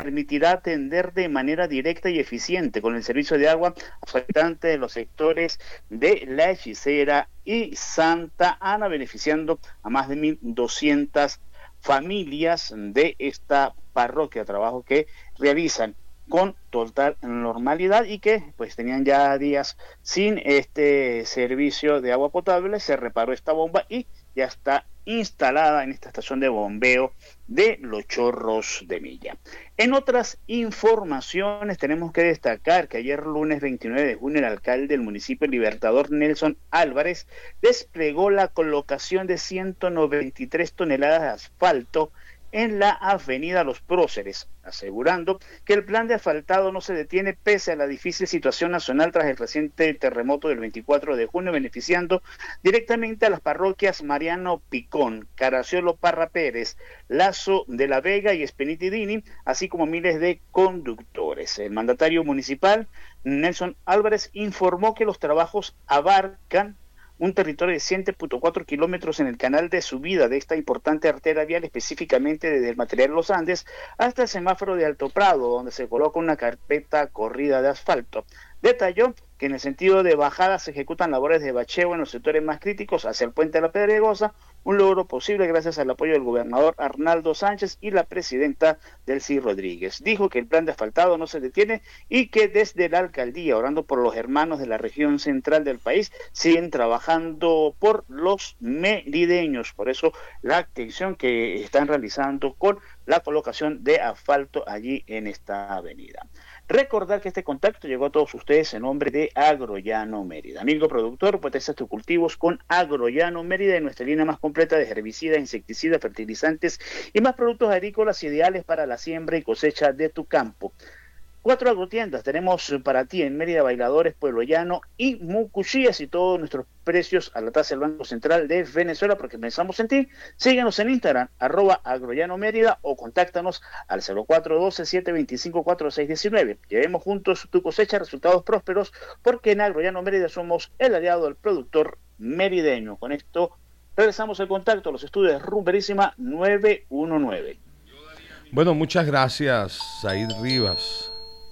permitirá atender de manera directa y eficiente con el servicio de agua afectante de los sectores de La Hechicera y Santa Ana, beneficiando a más de 1.200 familias de esta parroquia, trabajo que realizan con total normalidad y que pues tenían ya días sin este servicio de agua potable. Se reparó esta bomba y ya está instalada en esta estación de bombeo de Los Chorros de Milla. En otras informaciones tenemos que destacar que ayer lunes 29 de junio el alcalde del municipio Libertador, Nelson Álvarez, desplegó la colocación de 193 toneladas de asfalto en la avenida Los Próceres, asegurando que el plan de asfaltado no se detiene pese a la difícil situación nacional tras el reciente terremoto del 24 de junio, beneficiando directamente a las parroquias Mariano Picón, Caraciolo Parra Pérez, Lazo de la Vega y Espenitidini, así como miles de conductores. El mandatario municipal, Nelson Álvarez, informó que los trabajos abarcan un territorio de 100.4 kilómetros en el canal de subida de esta importante arteria vial, específicamente desde el material Los Andes hasta el semáforo de Alto Prado, donde se coloca una carpeta corrida de asfalto. Detalló que en el sentido de bajada se ejecutan labores de bacheo en los sectores más críticos hacia el puente de la Pedregosa, un logro posible gracias al apoyo del gobernador Arnaldo Sánchez y la presidenta Delcy Rodríguez. Dijo que el plan de asfaltado no se detiene y que desde la alcaldía, orando por los hermanos de la región central del país, siguen trabajando por los merideños. Por eso la atención que están realizando con la colocación de asfalto allí en esta avenida. Recordar que este contacto llegó a todos ustedes en nombre de Agrollano Mérida. Amigo productor, potencia tus cultivos con Agrollano Mérida, en nuestra línea más completa de herbicidas, insecticidas, fertilizantes y más productos agrícolas ideales para la siembra y cosecha de tu campo. 4 agrotiendas tenemos para ti en Mérida, Bailadores, Pueblo Llano y Mucuchías, y todos nuestros precios a la tasa del Banco Central de Venezuela, porque pensamos en ti. Síguenos en Instagram, @agrollanomérida, o contáctanos al 0412-725-4619. Llevemos juntos tu cosecha, resultados prósperos, porque en Agrollano Mérida somos el aliado del productor merideño. Con esto regresamos al contacto a los estudios de Rumberísima 919. Bueno, muchas gracias, Said Rivas.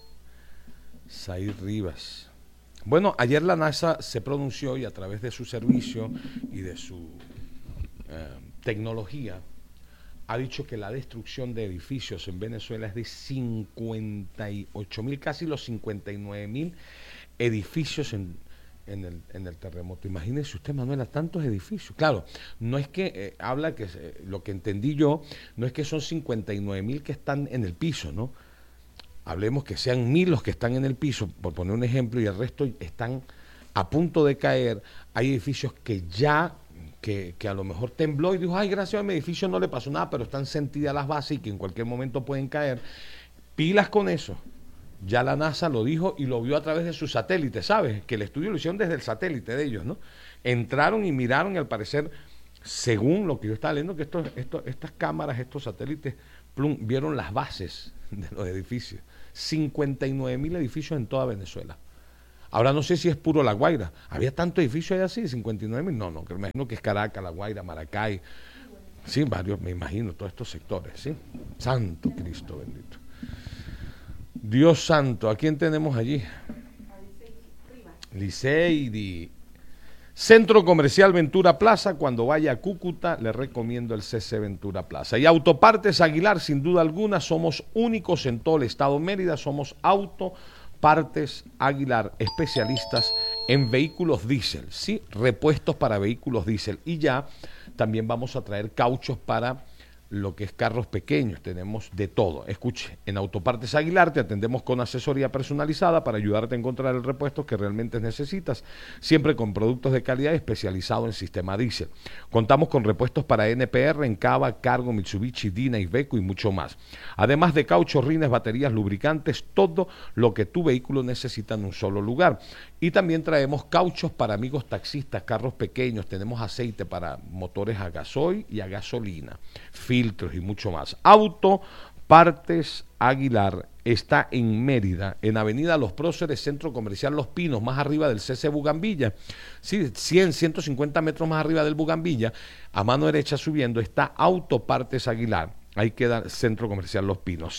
Bueno, ayer la NASA se pronunció y a través de su servicio y de su tecnología ha dicho que la destrucción de edificios en Venezuela es de 58.000, casi los 59.000 edificios en el terremoto. Imagínese usted, Manuela, tantos edificios. Claro, no es que habla que lo que entendí yo, no es que son 59.000 que están en el piso, ¿no? Hablemos que sean 1.000 los que están en el piso, por poner un ejemplo, y el resto están a punto de caer. Hay edificios que ya, que a lo mejor tembló y dijo, ay, gracias a mi edificio no le pasó nada, pero están sentidas las bases y que en cualquier momento pueden caer. Pilas con eso. Ya la NASA lo dijo y lo vio a través de sus satélites, ¿sabes? Que el estudio lo hicieron desde el satélite de ellos, ¿no? Entraron y miraron y al parecer, según lo que yo estaba leyendo, que estas cámaras, estos satélites, vieron las bases de los edificios. 59.000 edificios en toda Venezuela. Ahora no sé si es puro La Guaira. ¿Había tanto edificio allá así? 59.000. No, me imagino que es Caracas, La Guaira, Maracay. Sí, varios, me imagino, todos estos sectores, ¿sí? Santo Cristo bendito. Dios santo, ¿a quién tenemos allí? Liceidi. Centro Comercial Ventura Plaza, cuando vaya a Cúcuta le recomiendo el CC Ventura Plaza. Y Autopartes Aguilar, sin duda alguna, somos únicos en todo el estado de Mérida, somos Autopartes Aguilar, especialistas en vehículos diésel, ¿sí? Repuestos para vehículos diésel. Y ya también vamos a traer cauchos para lo que es carros pequeños, tenemos de todo. Escuche, en Autopartes Aguilar te atendemos con asesoría personalizada para ayudarte a encontrar el repuesto que realmente necesitas, siempre con productos de calidad especializados en sistema diésel. Contamos con repuestos para NPR, Encava, Cargo, Mitsubishi, Dina, Iveco y mucho más. Además de cauchos, rines, baterías, lubricantes, todo lo que tu vehículo necesita en un solo lugar. Y también traemos cauchos para amigos taxistas, carros pequeños, tenemos aceite para motores a gasoil y a gasolina, filtros y mucho más. Autopartes Aguilar está en Mérida, en Avenida Los Próceres, Centro Comercial Los Pinos, más arriba del CC Bugambilla. Sí, 150 metros más arriba del Bugambilla, a mano derecha subiendo está Autopartes Aguilar. Ahí queda Centro Comercial Los Pinos.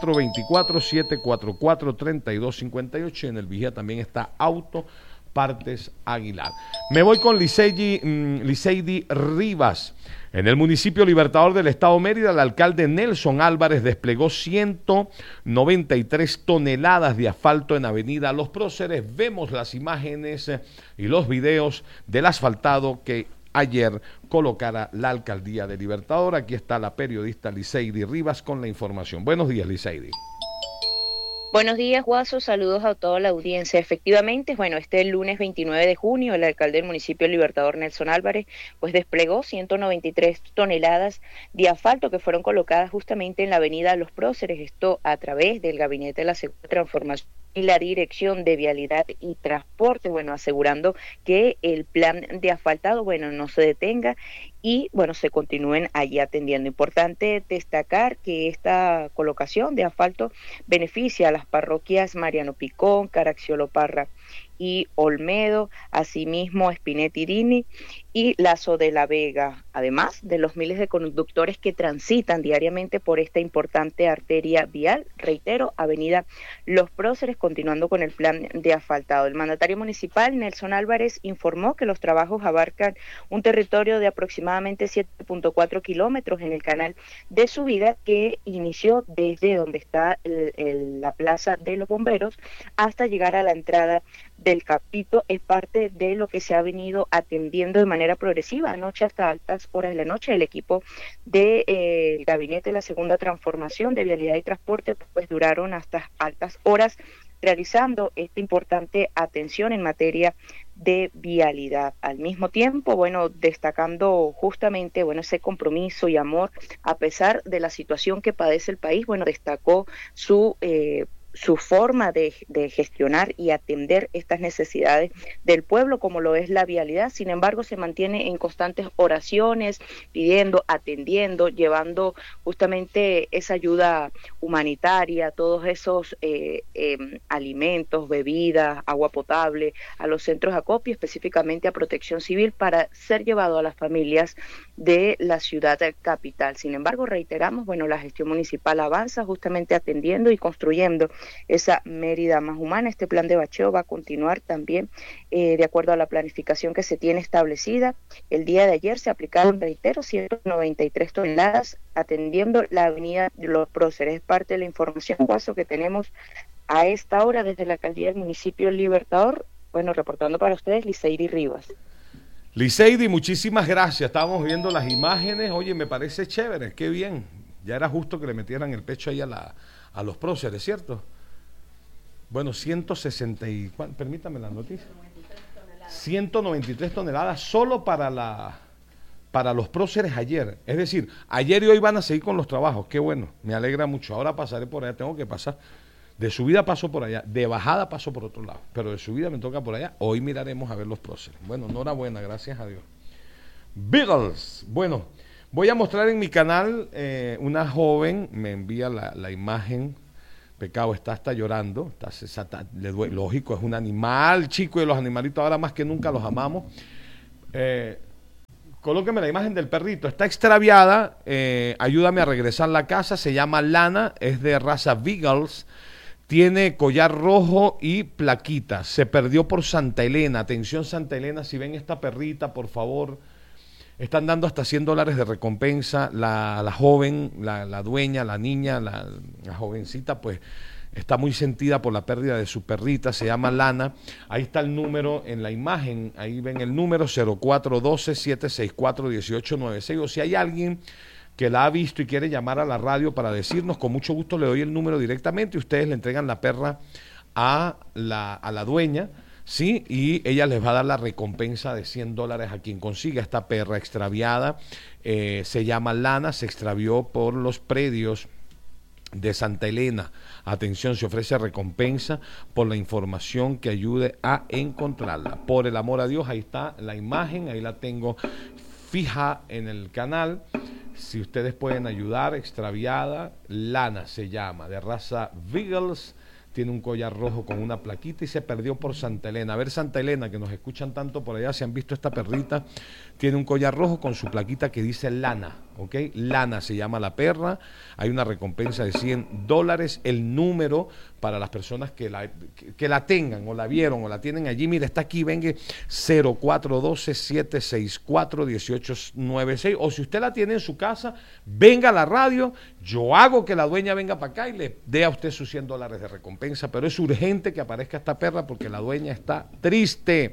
0424-744-3258. En el Vigía también está Auto Partes Aguilar. Me voy con Liceidi Rivas. En el municipio Libertador del Estado Mérida, el alcalde Nelson Álvarez desplegó 193 toneladas de asfalto en Avenida Los Próceres. Vemos las imágenes y los videos del asfaltado que ayer colocara la alcaldía de Libertador. Aquí está la periodista Liceidi Rivas con la información. Buenos días, Liceidi. Buenos días, Guaso. Saludos a toda la audiencia. Efectivamente, bueno, este lunes 29 de junio, el alcalde del municipio Libertador, Nelson Álvarez, pues desplegó 193 toneladas de asfalto que fueron colocadas justamente en la avenida Los Próceres, esto a través del Gabinete de la Segunda Transformación y la Dirección de Vialidad y Transporte, bueno, asegurando que el plan de asfaltado, bueno, no se detenga y, bueno, se continúen allí atendiendo. Importante destacar que esta colocación de asfalto beneficia a las parroquias Mariano Picón, Caracciolo Parra y Olmedo, asimismo Spinetti Dini y Lazo de la Vega, además de los miles de conductores que transitan diariamente por esta importante arteria vial, reitero, avenida Los Próceres, continuando con el plan de asfaltado. El mandatario municipal, Nelson Álvarez, informó que los trabajos abarcan un territorio de aproximadamente 7.4 kilómetros en el canal de subida que inició desde donde está la plaza de los bomberos hasta llegar a la entrada del Capito. Es parte de lo que se ha venido atendiendo de manera progresiva. Anoche hasta altas horas de la noche el equipo del Gabinete de la Segunda Transformación de Vialidad y Transporte pues duraron hasta altas horas realizando esta importante atención en materia de vialidad. Al mismo tiempo, bueno, destacando justamente, bueno, ese compromiso y amor a pesar de la situación que padece el país, bueno, destacó su forma de gestionar y atender estas necesidades del pueblo, como lo es la vialidad. Sin embargo, se mantiene en constantes oraciones, pidiendo, atendiendo, llevando justamente esa ayuda humanitaria, todos esos alimentos, bebidas, agua potable, a los centros de acopio, específicamente a Protección Civil, para ser llevado a las familias de la ciudad capital. Sin embargo, reiteramos, bueno, la gestión municipal avanza justamente atendiendo y construyendo esa Mérida más humana. Este plan de bacheo va a continuar también de acuerdo a la planificación que se tiene establecida. El día de ayer se aplicaron, reitero, 193 toneladas atendiendo la avenida de Los Próceres. Es parte de la información, Guaso, que tenemos a esta hora desde la alcaldía del municipio Libertador. Bueno, reportando para ustedes, Liceidi Rivas. Liceidi, muchísimas gracias. Estábamos viendo las imágenes. Oye, me parece chévere, qué bien. Ya era justo que le metieran el pecho ahí a Los Próceres, ¿cierto? Bueno, 160 y... Permítame la noticia. 193 toneladas solo para Los Próceres ayer. Es decir, ayer y hoy van a seguir con los trabajos. Qué bueno, me alegra mucho. Ahora pasaré por allá, tengo que pasar. De subida paso por allá, de bajada paso por otro lado. Pero de subida me toca por allá. Hoy miraremos a ver Los Próceres. Bueno, enhorabuena, gracias a Dios. Beatles. Bueno, voy a mostrar en mi canal una joven, me envía la imagen. Pecado, está llorando, le duele, lógico, es un animal, chico, y los animalitos ahora más que nunca los amamos. Colóqueme la imagen del perrito, está extraviada, ayúdame a regresar a la casa, se llama Lana, es de raza Beagles, tiene collar rojo y plaquita, se perdió por Santa Elena. Atención Santa Elena, si ven esta perrita, por favor. Están dando hasta $100 de recompensa. La joven, la dueña, la niña, la jovencita, pues está muy sentida por la pérdida de su perrita, se llama Lana. Ahí está el número en la imagen, ahí ven el número 0412-764-1896. O si hay alguien que la ha visto y quiere llamar a la radio para decirnos, con mucho gusto le doy el número directamente y ustedes le entregan la perra a la dueña. Sí, y ella les va a dar la recompensa de $100 a quien consiga esta perra extraviada. Se llama Lana, se extravió por los predios de Santa Elena. Atención, se ofrece recompensa por la información que ayude a encontrarla. Por el amor a Dios, ahí está la imagen, ahí la tengo fija en el canal. Si ustedes pueden ayudar, extraviada, Lana se llama, de raza Beagles. Tiene un collar rojo con una plaquita y se perdió por Santa Elena. A ver, Santa Elena, que nos escuchan tanto por allá, si han visto esta perrita, tiene un collar rojo con su plaquita que dice Lana. ¿ok? Lana se llama la perra, hay una recompensa de $100, el número para las personas que la tengan o la vieron o la tienen allí, mira, está aquí, venga, 0412-764-1896, o si usted la tiene en su casa, venga a la radio, yo hago que la dueña venga para acá y le dé a usted sus $100 de recompensa, pero es urgente que aparezca esta perra porque la dueña está triste,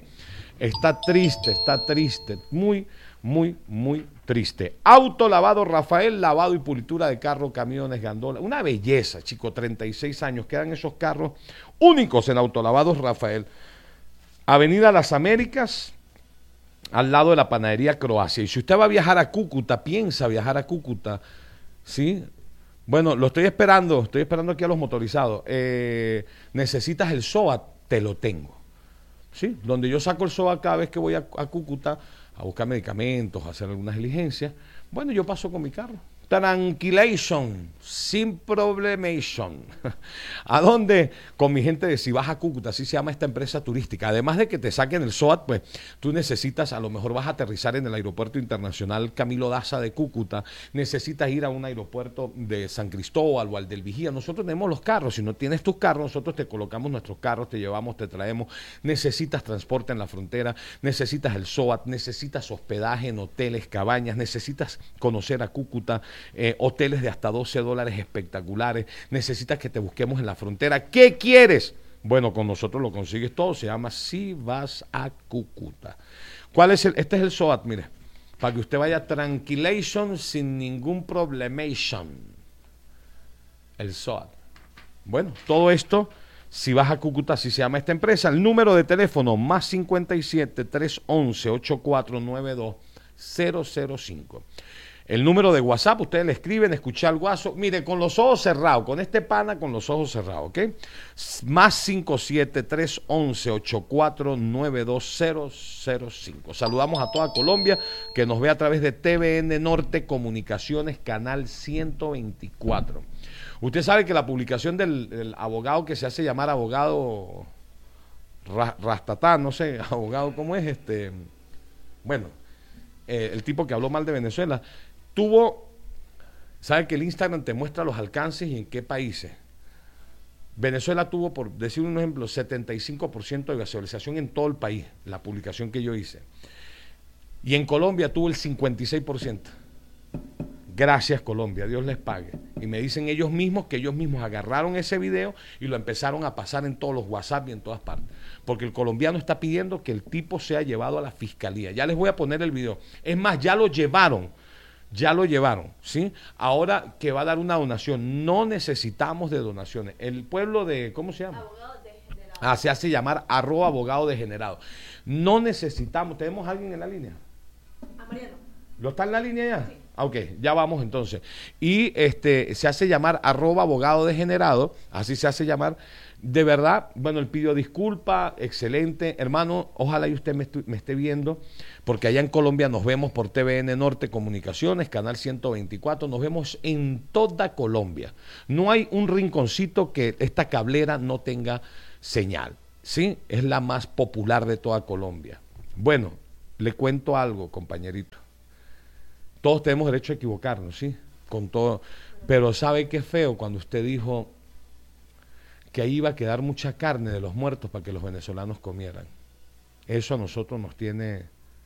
muy, muy, muy triste. Autolavado Rafael, lavado y pulitura de carro, camiones, gandolas. Una belleza, chico, 36 años. Quedan esos carros únicos en Autolavados Rafael. Avenida Las Américas, al lado de la panadería Croacia. Y si usted va a viajar a Cúcuta, piensa viajar a Cúcuta, ¿sí? Bueno, lo estoy esperando aquí a los motorizados. Necesitas el SOAT, te lo tengo. ¿Sí? Donde yo saco el SOAT cada vez que voy a Cúcuta a buscar medicamentos, a hacer algunas diligencias. Bueno, yo paso con mi carro. Tranquilation, sin problemation. ¿A dónde? Con mi gente de Si Vas a Cúcuta, así se llama esta empresa turística. Además de que te saquen el SOAT, pues tú necesitas, a lo mejor vas a aterrizar en el aeropuerto internacional Camilo Daza de Cúcuta, necesitas ir a un aeropuerto de San Cristóbal o al del Vigía. Nosotros tenemos los carros, si no tienes tus carros, nosotros te colocamos nuestros carros, te llevamos, te traemos. Necesitas transporte en la frontera, necesitas el SOAT, necesitas hospedaje en hoteles, cabañas, necesitas conocer a Cúcuta, hoteles de hasta $12 espectaculares, necesitas que te busquemos en la frontera. ¿Qué quieres? Bueno, con nosotros lo consigues todo, se llama Si Vas a Cúcuta. ¿Cuál es este es el SOAT, mire, para que usted vaya tranquilation sin ningún problemation. El SOAT. Bueno, todo esto, Si Vas a Cúcuta, así se llama esta empresa. El número de teléfono, más 57-311-8492-005. El número de WhatsApp, ustedes le escriben, escuchar el guaso. Mire, con los ojos cerrados, con este pana con los ojos cerrados, ¿ok? Más 57-311-8492-005. Saludamos a toda Colombia que nos ve a través de TVN Norte Comunicaciones, canal 124. Usted sabe que la publicación del abogado que se hace llamar abogado Rastatá, no sé, abogado, ¿cómo es? Bueno, el tipo que habló mal de Venezuela, sabe que el Instagram te muestra los alcances y en qué países. Venezuela tuvo, por decir un ejemplo, 75% de visualización en todo el país, la publicación que yo hice. Y en Colombia tuvo el 56%. Gracias, Colombia, Dios les pague. Y me dicen ellos mismos que ellos mismos agarraron ese video y lo empezaron a pasar en todos los WhatsApp y en todas partes. Porque el colombiano está pidiendo que el tipo sea llevado a la fiscalía. Ya les voy a poner el video. Es más, ya lo llevaron, ¿sí? Ahora que va a dar una donación, no necesitamos de donaciones. El pueblo de, ¿cómo se llama? Se hace llamar @abogadodegenerado. No necesitamos, ¿tenemos alguien en la línea? A Mariano. ¿Lo está en la línea ya? Sí. Ok, ya vamos entonces. Y se hace llamar @abogadodegenerado, así se hace llamar. De verdad, bueno, él pidió disculpa, excelente. Hermano, ojalá y usted me esté viendo, porque allá en Colombia nos vemos por TVN Norte Comunicaciones, canal 124, nos vemos en toda Colombia. No hay un rinconcito que esta cablera no tenga señal, ¿sí? Es la más popular de toda Colombia. Bueno, le cuento algo, compañerito. Todos tenemos derecho a equivocarnos, ¿sí? Con todo. Pero ¿sabe qué feo cuando usted dijo que ahí iba a quedar mucha carne de los muertos para que los venezolanos comieran? Eso a nosotros nos tiene...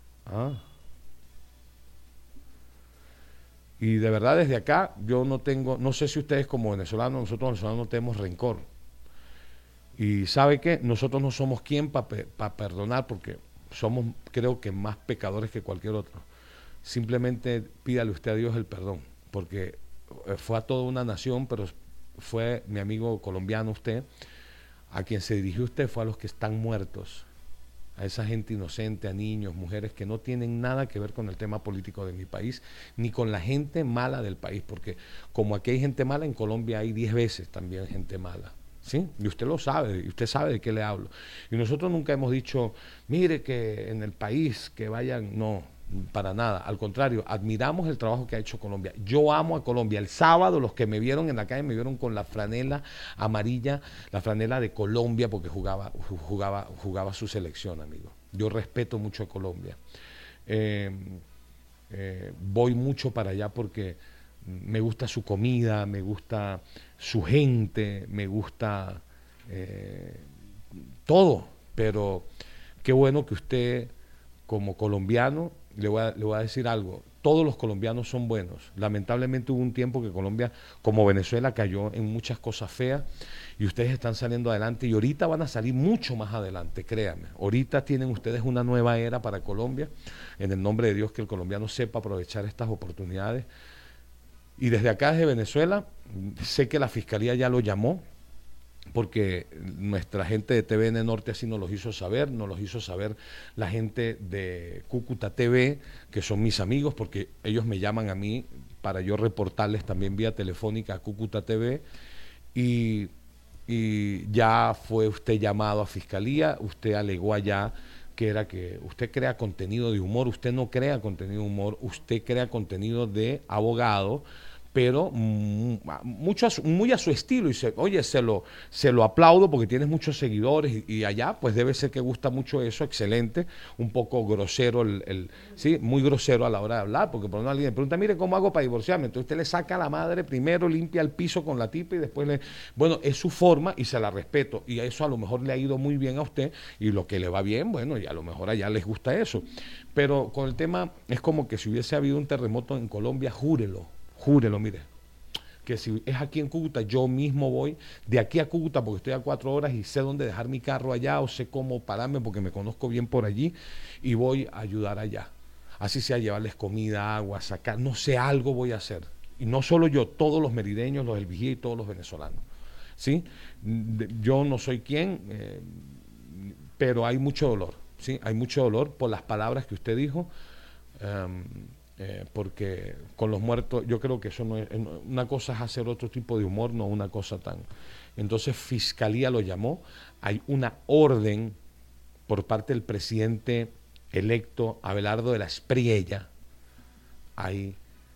Y de verdad desde acá yo no sé si ustedes como venezolanos, nosotros venezolanos no tenemos rencor. Y ¿sabe qué? Nosotros no somos quien para perdonar, porque somos, creo que, más pecadores que cualquier otro. Simplemente pídale usted a Dios el perdón, porque fue a toda una nación, pero fue mi amigo colombiano usted, a quien se dirigió usted, fue a los que están muertos, a esa gente inocente, a niños, mujeres que no tienen nada que ver con el tema político de mi país, ni con la gente mala del país, porque como aquí hay gente mala, en Colombia hay 10 veces también gente mala. ¿Sí? Y usted lo sabe, y usted sabe de qué le hablo. Y nosotros nunca hemos dicho, mire que en el país que vayan, no, para nada, al contrario, admiramos el trabajo que ha hecho Colombia. Yo amo a Colombia. El sábado los que me vieron en la calle me vieron con la franela amarilla, la franela de Colombia, porque jugaba su selección, amigo. Yo respeto mucho a Colombia. voy mucho para allá porque me gusta su comida, me gusta su gente, me gusta todo, pero qué bueno que usted como colombiano, le voy a decir algo, todos los colombianos son buenos. Lamentablemente hubo un tiempo que Colombia, como Venezuela, cayó en muchas cosas feas y ustedes están saliendo adelante y ahorita van a salir mucho más adelante, créanme. Ahorita tienen ustedes una nueva era para Colombia, en el nombre de Dios, que el colombiano sepa aprovechar estas oportunidades. Y desde acá, desde Venezuela, sé que la Fiscalía ya lo llamó, porque nuestra gente de TVN Norte así nos los hizo saber la gente de Cúcuta TV, que son mis amigos, porque ellos me llaman a mí para yo reportarles también vía telefónica a Cúcuta TV, y, y ya fue usted llamado a Fiscalía, usted alegó allá que era que usted crea contenido de humor, usted no crea contenido de humor, usted crea contenido de abogado, pero muy a su estilo, y oye, se lo aplaudo porque tienes muchos seguidores y allá pues debe ser que gusta mucho eso, excelente, un poco grosero, sí, muy grosero a la hora de hablar, porque por ejemplo alguien me pregunta, mire, ¿cómo hago para divorciarme? Entonces usted le saca a la madre primero, limpia el piso con la tipa y después bueno, es su forma y se la respeto, y eso a lo mejor le ha ido muy bien a usted, y lo que le va bien, bueno, y a lo mejor allá les gusta eso, pero con el tema es como que si hubiese habido un terremoto en Colombia, júrelo, mire, que si es aquí en Cúcuta, yo mismo voy de aquí a Cúcuta porque estoy a 4 horas y sé dónde dejar mi carro allá o sé cómo pararme porque me conozco bien por allí y voy a ayudar allá. Así sea llevarles comida, agua, sacar, no sé, algo voy a hacer. Y no solo yo, todos los merideños, los del Vigía y todos los venezolanos. ¿Sí? Yo no soy quien, pero hay mucho dolor, ¿sí? Hay mucho dolor por las palabras que usted dijo. Porque con los muertos, yo creo que eso no es, una cosa es hacer otro tipo de humor, no una cosa tan. Entonces Fiscalía lo llamó, hay una orden por parte del presidente electo Abelardo de la Espriella, ahí,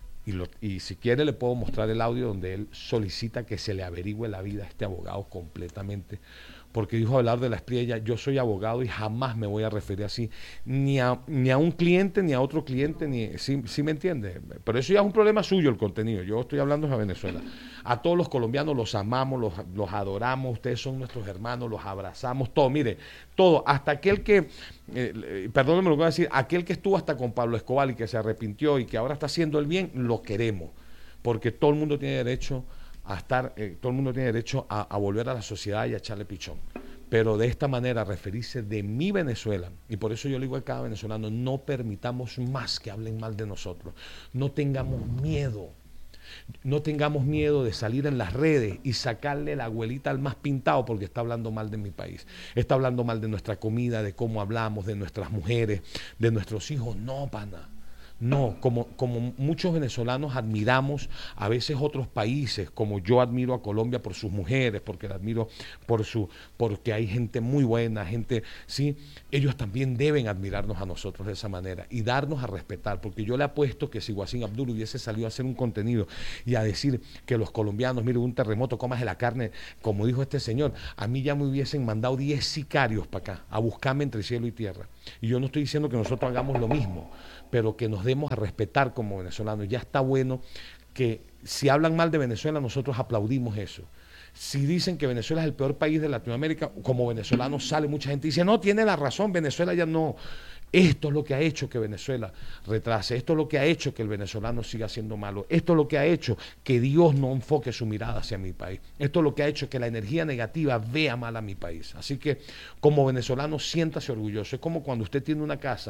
y si quiere le puedo mostrar el audio donde él solicita que se le averigüe la vida a este abogado completamente, porque dijo Abelardo de la Espriella, yo soy abogado y jamás me voy a referir así, ni a un cliente, ni a otro cliente, ¿sí me entiende? Pero eso ya es un problema suyo el contenido, yo estoy hablando de Venezuela. A todos los colombianos los amamos, los adoramos, ustedes son nuestros hermanos, los abrazamos, todo, mire, todo, hasta aquel que, perdónenme lo que voy a decir, aquel que estuvo hasta con Pablo Escobar y que se arrepintió y que ahora está haciendo el bien, lo queremos, porque todo el mundo tiene derecho a estar, todo el mundo tiene derecho a volver a la sociedad y a echarle pichón. Pero de esta manera referirse de mi Venezuela, y por eso yo le digo a cada venezolano, no permitamos más que hablen mal de nosotros, no tengamos miedo. No tengamos miedo de salir en las redes y sacarle la abuelita al más pintado porque está hablando mal de mi país, está hablando mal de nuestra comida, de cómo hablamos, de nuestras mujeres, de nuestros hijos. No, pana. No, como muchos venezolanos admiramos a veces otros países, como yo admiro a Colombia por sus mujeres, porque la admiro porque hay gente muy buena, gente, sí, ellos también deben admirarnos a nosotros de esa manera y darnos a respetar, porque yo le apuesto que si Wassim Abdul hubiese salido a hacer un contenido y a decir que los colombianos, mire, un terremoto, comas de la carne, como dijo este señor, a mí ya me hubiesen mandado 10 sicarios para acá, a buscarme entre cielo y tierra. Y yo no estoy diciendo que nosotros hagamos lo mismo, pero que nos demos a respetar como venezolanos. Ya está bueno que si hablan mal de Venezuela, nosotros aplaudimos eso. Si dicen que Venezuela es el peor país de Latinoamérica, como venezolanos sale mucha gente y dice, no, tiene la razón, Venezuela ya no. Esto es lo que ha hecho que Venezuela retrase, esto es lo que ha hecho que el venezolano siga siendo malo, esto es lo que ha hecho que Dios no enfoque su mirada hacia mi país, esto es lo que ha hecho que la energía negativa vea mal a mi país. Así que como venezolano siéntase orgulloso, es como cuando usted tiene una casa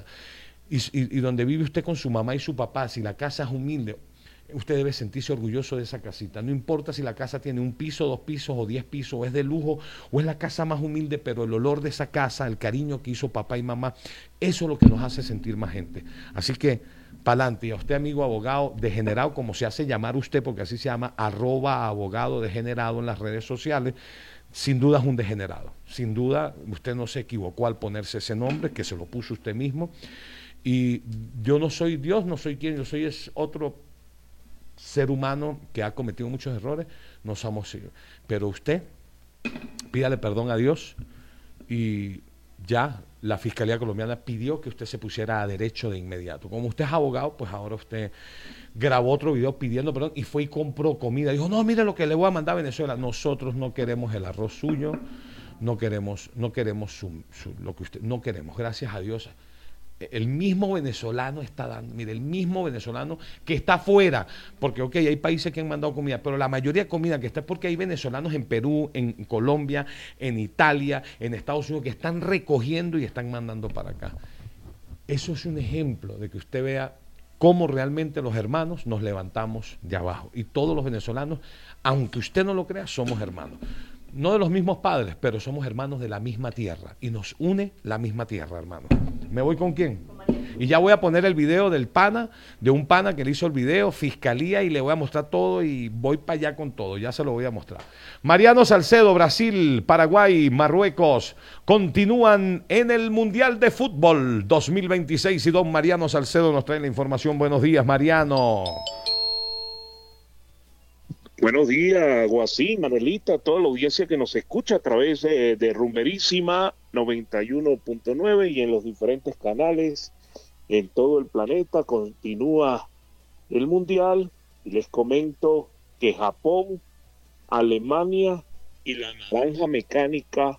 y donde vive usted con su mamá y su papá, si la casa es humilde, usted debe sentirse orgulloso de esa casita. No importa si la casa tiene 1 piso, 2 pisos o 10 pisos, o es de lujo, o es la casa más humilde, pero el olor de esa casa, el cariño que hizo papá y mamá, eso es lo que nos hace sentir más gente. Así que, pa'lante. Y a usted, amigo abogado degenerado, como se hace llamar usted, porque así se llama, @abogado degenerado en las redes sociales, sin duda es un degenerado. Sin duda, usted no se equivocó al ponerse ese nombre, que se lo puso usted mismo. Y yo no soy Dios, no soy quien, yo soy otro ser humano que ha cometido muchos errores, no somos hijos. Pero usted, pídale perdón a Dios y ya la Fiscalía colombiana pidió que usted se pusiera a derecho de inmediato. Como usted es abogado, pues ahora usted grabó otro video pidiendo perdón y fue y compró comida. Dijo, no, mire lo que le voy a mandar a Venezuela. Nosotros no queremos el arroz suyo, no queremos lo que usted, no queremos, gracias a Dios. El mismo venezolano está dando, mire, el mismo venezolano que está afuera, porque ok, hay países que han mandado comida, pero la mayoría de comida que está es porque hay venezolanos en Perú, en Colombia, en Italia, en Estados Unidos, que están recogiendo y están mandando para acá. Eso es un ejemplo de que usted vea cómo realmente los hermanos nos levantamos de abajo. Y todos los venezolanos, aunque usted no lo crea, somos hermanos. No de los mismos padres, pero somos hermanos de la misma tierra. Y nos une la misma tierra, hermano. ¿Me voy con quién? Y ya voy a poner el video del pana, de un pana que le hizo el video, Fiscalía, y le voy a mostrar todo y voy para allá con todo. Ya se lo voy a mostrar. Mariano Salcedo, Brasil, Paraguay, Marruecos, continúan en el Mundial de Fútbol 2026 y don Mariano Salcedo nos trae la información. Buenos días, Mariano. Buenos días, Guasín, Manuelita, toda la audiencia que nos escucha a través de Rumberísima 91.9 y en los diferentes canales en todo el planeta. Continúa el Mundial y les comento que Japón, Alemania y la Naranja Mecánica,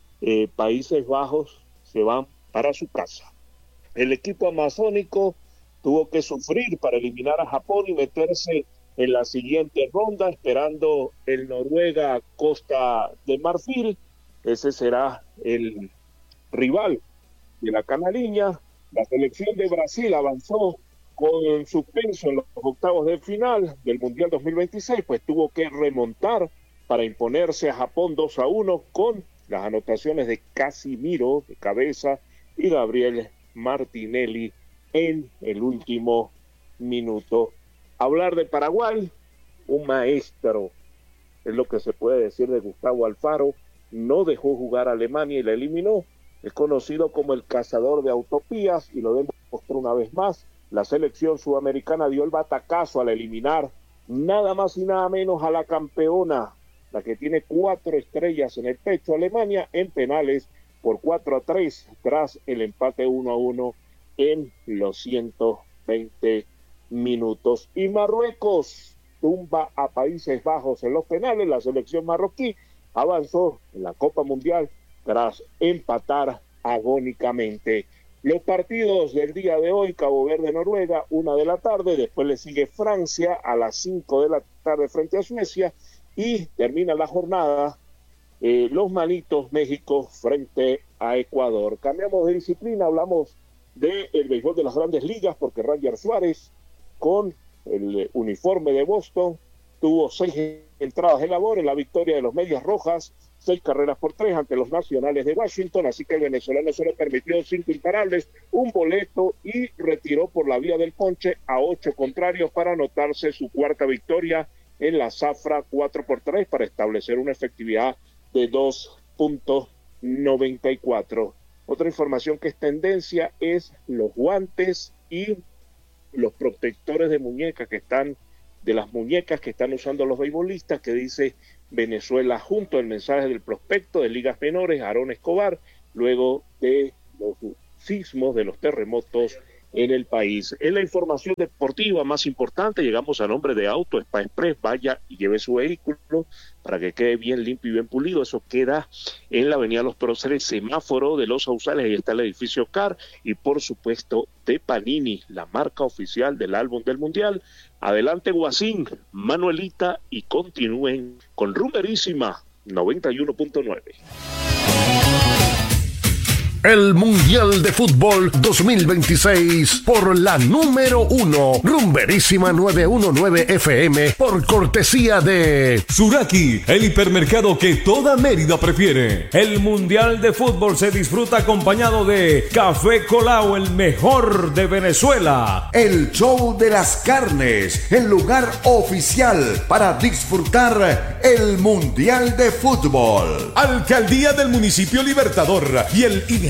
Países Bajos, se van para su casa. El equipo amazónico tuvo que sufrir para eliminar a Japón y meterse en la siguiente ronda, esperando el Noruega Costa de Marfil. Ese será el rival de la canariña. La selección de Brasil avanzó con suspenso en los octavos de final del Mundial 2026, pues tuvo que remontar para imponerse a Japón 2-1 con las anotaciones de Casimiro de cabeza y Gabriel Martinelli en el último minuto. Hablar de Paraguay, un maestro, es lo que se puede decir de Gustavo Alfaro. No dejó jugar a Alemania y la eliminó. Es conocido como el cazador de utopías y lo demostró una vez más. La selección sudamericana dio el batacazo al eliminar nada más y nada menos a la campeona, la que tiene 4 estrellas en el pecho, Alemania, en penales por 4-3 tras el empate 1-1 en los 120 minutos. Y Marruecos tumba a Países Bajos en los penales. La selección marroquí avanzó en la Copa Mundial tras empatar agónicamente. Los partidos del día de hoy: Cabo Verde, Noruega, 1 de la tarde, después le sigue Francia a las 5 de la tarde frente a Suecia, y termina la jornada los manitos México frente a Ecuador. Cambiamos de disciplina, hablamos del béisbol de las Grandes Ligas, porque Ranger Suárez, con el uniforme de Boston, tuvo 6 entradas de labor en la victoria de los Medias Rojas, 6 carreras por 3 ante los Nacionales de Washington, así que el venezolano solo permitió 5 imparables, un boleto y retiró por la vía del ponche a 8 contrarios para anotarse su 4ª victoria en la zafra 4x3 para establecer una efectividad de 2.94. Otra información que es tendencia es los guantes y los protectores de muñecas de las muñecas que están usando los beisbolistas, que dice Venezuela junto al mensaje del prospecto de ligas menores, Aarón Escobar, luego de los sismos, de los terremotos en el país. Es la información deportiva más importante. Llegamos a nombre de Auto Spa Express. Vaya y lleve su vehículo para que quede bien limpio y bien pulido. Eso queda en la avenida Los Próceres, semáforo de Los Sausales. Ahí está el edificio CAR. Y por supuesto de Panini, la marca oficial del álbum del Mundial. Adelante, Guasín, Manuelita, y continúen con Rumberísima 91.9. El Mundial de Fútbol 2026 por la número 1, Rumberísima 919 FM, por cortesía de Suraki, el hipermercado que toda Mérida prefiere. El Mundial de Fútbol se disfruta acompañado de Café Colao, el mejor de Venezuela. El Show de las Carnes, el lugar oficial para disfrutar el Mundial de Fútbol. Alcaldía del Municipio Libertador y el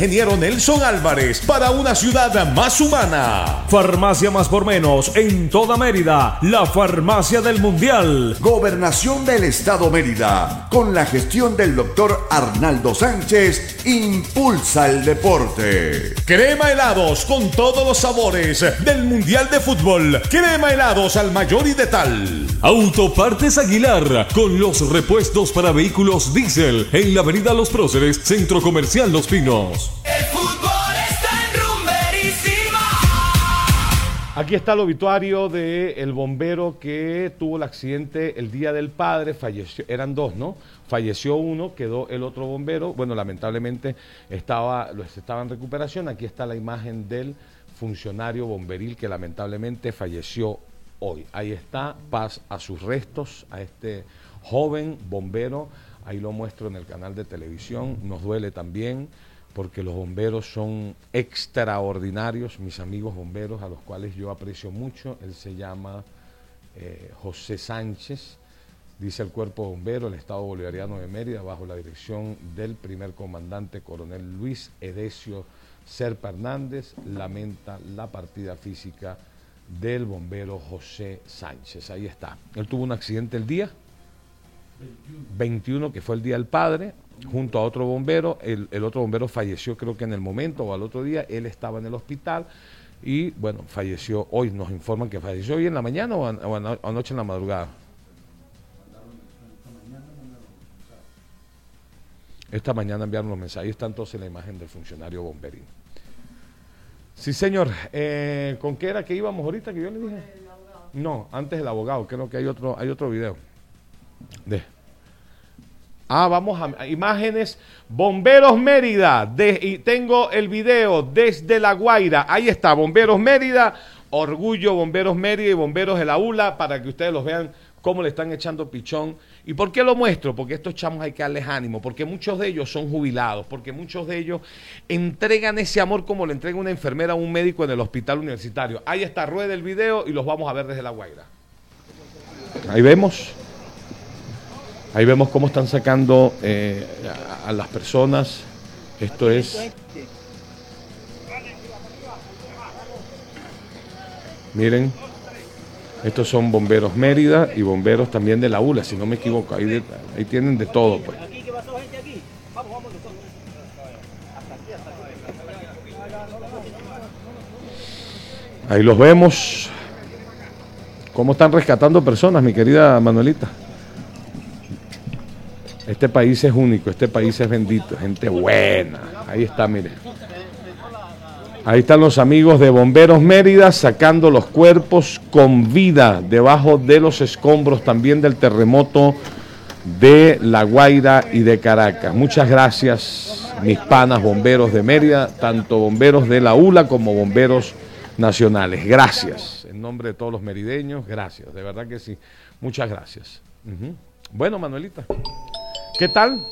ingeniero Nelson Álvarez, para una ciudad más humana. Farmacia Más por Menos en toda Mérida, la farmacia del Mundial. Gobernación del Estado Mérida, con la gestión del doctor Arnaldo Sánchez, impulsa el deporte. Crema helados con todos los sabores del Mundial de Fútbol. Crema helados al mayor y de tal. Autopartes Aguilar, con los repuestos para vehículos diésel en la avenida Los Próceres, Centro Comercial Los Pinos. El fútbol está en Rumberísima. Aquí está el obituario del bombero que tuvo el accidente el Día del Padre, falleció, eran dos, ¿no? Falleció uno, quedó el otro bombero, bueno, lamentablemente estaba en recuperación. Aquí está la imagen del funcionario bomberil que lamentablemente falleció hoy. Ahí está, paz a sus restos, a este joven bombero, ahí lo muestro en el canal de televisión. Nos duele también porque los bomberos son extraordinarios, mis amigos bomberos, a los cuales yo aprecio mucho. Él se llama José Sánchez, dice el Cuerpo Bombero, el Estado Bolivariano de Mérida, bajo la dirección del primer comandante coronel Luis Edesio Serpa Hernández, lamenta la partida física del bombero José Sánchez. Ahí está. Él tuvo un accidente el día 21, que fue el Día del Padre, junto a otro bombero. El otro bombero falleció, creo que en el momento o al otro día. Él estaba en el hospital y, bueno, falleció hoy. Nos informan que falleció hoy en la mañana o anoche en la madrugada. Esta mañana enviaron los mensajes. Ahí está entonces la imagen del funcionario bomberino. Sí, señor. ¿Con qué era que íbamos ahorita que yo le dije? No, antes del abogado. Creo que hay otro video. Vamos a imágenes. Bomberos Mérida. Y tengo el video desde La Guaira. Ahí está, Bomberos Mérida. Orgullo Bomberos Mérida y Bomberos de la ULA, para que ustedes los vean cómo le están echando pichón. ¿Y por qué lo muestro? Porque estos chamos hay que darles ánimo, porque muchos de ellos son jubilados, porque muchos de ellos entregan ese amor como le entrega una enfermera a un médico en el hospital universitario. Ahí está, rueda el video y los vamos a ver desde La Guaira. Ahí vemos cómo están sacando a las personas. Esto es... Miren. Estos son Bomberos Mérida y bomberos también de la ULA, si no me equivoco. Ahí tienen de todo, pues. Ahí los vemos. Cómo están rescatando personas, mi querida Manuelita. Este país es único, este país es bendito, gente buena. Ahí está, miren. Ahí están los amigos de Bomberos Mérida sacando los cuerpos con vida debajo de los escombros también del terremoto de La Guaira y de Caracas. Muchas gracias, mis panas bomberos de Mérida, tanto bomberos de la ULA como bomberos nacionales. Gracias, en nombre de todos los merideños, gracias, de verdad que sí. Muchas gracias. Bueno, Manuelita, ¿qué tal?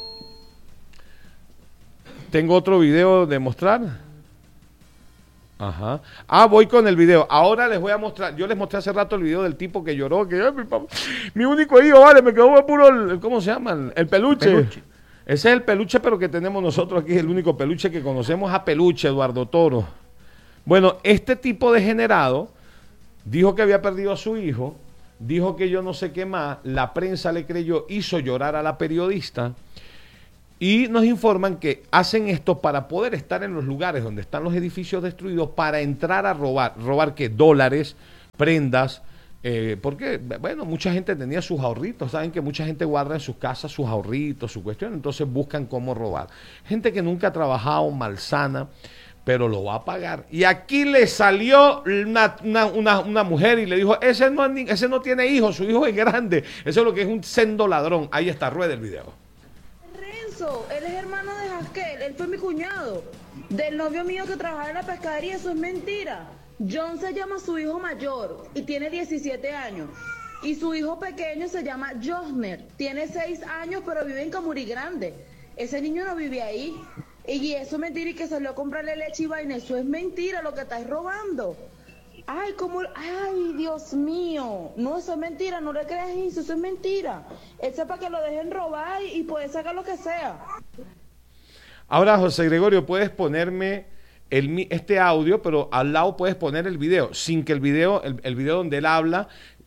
Tengo otro video de mostrar. Ajá. Voy con el video. Ahora les voy a mostrar. Yo les mostré hace rato el video del tipo que lloró, que mi único hijo, vale, me quedó puro ¿cómo se llama? El peluche. Ese es el peluche, pero que tenemos nosotros aquí, el único peluche que conocemos a Peluche, Eduardo Toro. Bueno, este tipo degenerado dijo que había perdido a su hijo, dijo que yo no sé qué más, la prensa le creyó, hizo llorar a la periodista. Y nos informan que hacen esto para poder estar en los lugares donde están los edificios destruidos, para entrar a robar. ¿Robar qué? Dólares, prendas, porque, bueno, mucha gente tenía sus ahorritos. Saben que mucha gente guarda en sus casas sus ahorritos, su cuestión, entonces buscan cómo robar. Gente que nunca ha trabajado, malsana, pero lo va a pagar. Y aquí le salió una mujer y le dijo, ese no tiene hijos, su hijo es grande. Eso es lo que es un sendo ladrón. Ahí está, rueda el video. Él es hermano de Jasquel, él fue mi cuñado, del novio mío que trabajaba en la pescadería. Eso es mentira. John se llama su hijo mayor y tiene 17 años. Y su hijo pequeño se llama Josner, tiene 6 años, pero vive en Camurí Grande. Ese niño no vive ahí. Y eso es mentira, y que salió a comprarle leche y vaina. Eso es mentira, lo que estáis robando. Ay, Dios mío. No, eso es mentira, no le creas eso es mentira. Eso es para que lo dejen robar y puede sacar lo que sea. Ahora, José Gregorio, puedes ponerme este audio, pero al lado puedes poner el video, sin que el video donde él habla,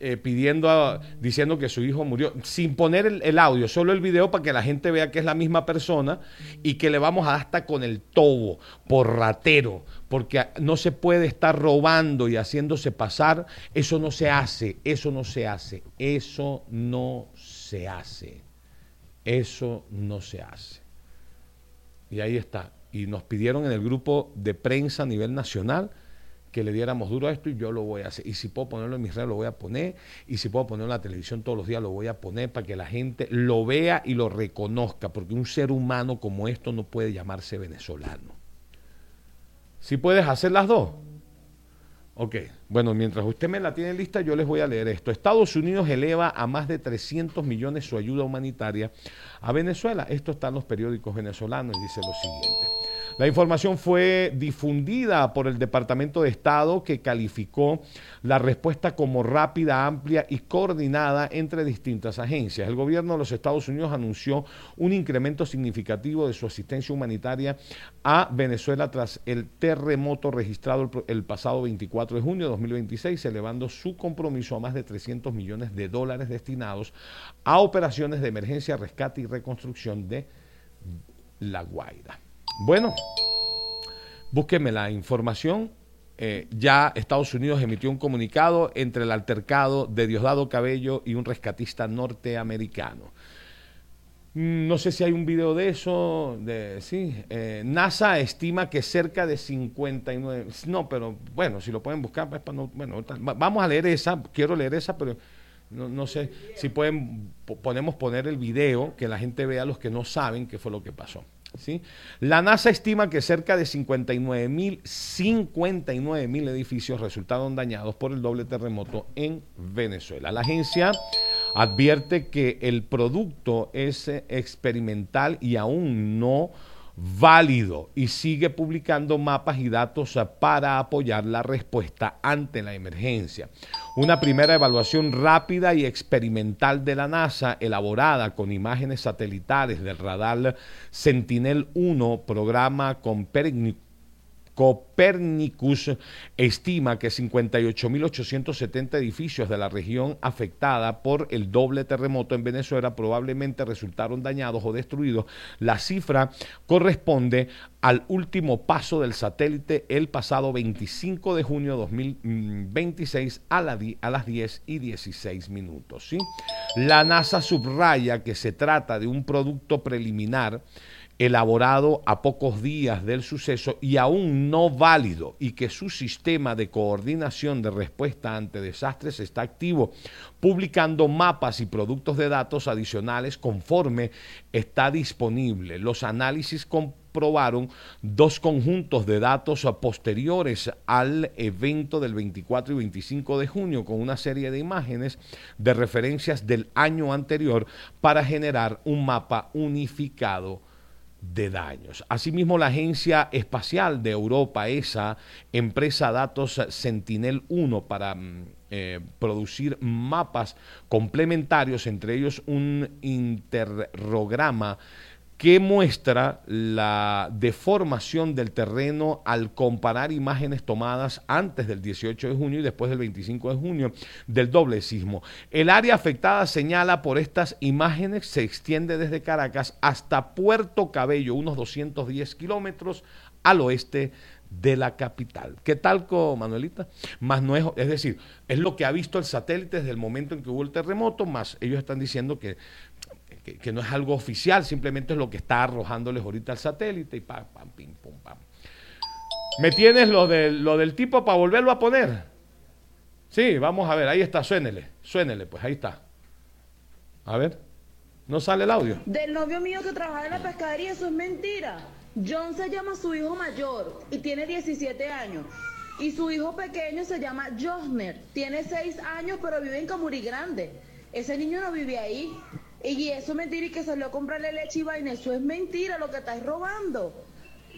diciendo que su hijo murió, sin poner el audio, solo el video para que la gente vea que es la misma persona y que le vamos a dar hasta con el tobo, por ratero, porque no se puede estar robando y haciéndose pasar. Eso no se hace, eso no se hace, eso no se hace, eso no se hace. Y ahí está. Y nos pidieron en el grupo de prensa a nivel nacional que le diéramos duro a esto, y yo lo voy a hacer. Y si puedo ponerlo en mis redes, lo voy a poner. Y si puedo ponerlo en la televisión todos los días, lo voy a poner para que la gente lo vea y lo reconozca, porque un ser humano como esto no puede llamarse venezolano. ¿Sí puedes hacer las dos? Ok, bueno, mientras usted me la tiene lista, yo les voy a leer esto. Estados Unidos eleva a más de 300 millones su ayuda humanitaria a Venezuela. Esto está en los periódicos venezolanos y dice lo siguiente. La información fue difundida por el Departamento de Estado, que calificó la respuesta como rápida, amplia y coordinada entre distintas agencias. El gobierno de los Estados Unidos anunció un incremento significativo de su asistencia humanitaria a Venezuela tras el terremoto registrado el pasado 24 de junio de 2026, elevando su compromiso a más de 300 millones de dólares destinados a operaciones de emergencia, rescate y reconstrucción de La Guaira. Bueno, búsquenme la información. Ya Estados Unidos emitió un comunicado entre el altercado de Diosdado Cabello y un rescatista norteamericano. No sé si hay un video de eso. NASA estima que cerca de 59... No, pero bueno, si lo pueden buscar, pues, vamos a leer esa. Quiero leer esa, pero no sé si podemos poner el video, que la gente vea, los que no saben qué fue lo que pasó. ¿Sí? La NASA estima que cerca de 59.000 edificios resultaron dañados por el doble terremoto en Venezuela. La agencia advierte que el producto es experimental y aún no válido, y sigue publicando mapas y datos para apoyar la respuesta ante la emergencia. Una primera evaluación rápida y experimental de la NASA, elaborada con imágenes satelitales del radar Sentinel-1, programa Copernicus, estima que 58.870 edificios de la región afectada por el doble terremoto en Venezuela probablemente resultaron dañados o destruidos. La cifra corresponde al último paso del satélite el pasado 25 de junio de 2026 a las 10:16. ¿Sí? La NASA subraya que se trata de un producto preliminar elaborado a pocos días del suceso y aún no válido, y que su sistema de coordinación de respuesta ante desastres está activo, publicando mapas y productos de datos adicionales conforme está disponible. Los análisis comprobaron dos conjuntos de datos posteriores al evento del 24 y 25 de junio con una serie de imágenes de referencias del año anterior para generar un mapa unificado de daños. Asimismo, la Agencia Espacial de Europa, ESA, empresa datos Sentinel-1 para producir mapas complementarios, entre ellos un interrograma que muestra la deformación del terreno al comparar imágenes tomadas antes del 18 de junio y después del 25 de junio del doble sismo. El área afectada, señala, por estas imágenes se extiende desde Caracas hasta Puerto Cabello, unos 210 kilómetros al oeste de la capital. ¿Qué tal, Manuelita? Más no es decir, es lo que ha visto el satélite desde el momento en que hubo el terremoto, más ellos están diciendo que no es algo oficial, simplemente es lo que está arrojándoles ahorita el satélite y pam, pam, pim, pum, pam. ¿Me tienes lo del tipo para volverlo a poner? Sí, vamos a ver, ahí está, suénele, pues ahí está. A ver, ¿no sale el audio? Del novio mío que trabaja en la pescadería, eso es mentira. John se llama su hijo mayor y tiene 17 años. Y su hijo pequeño se llama Josner, tiene 6 años, pero vive en Camurí Grande. Ese niño no vive ahí. Y eso es mentira, y que salió a comprarle leche y vaina. Eso es mentira, lo que estás robando.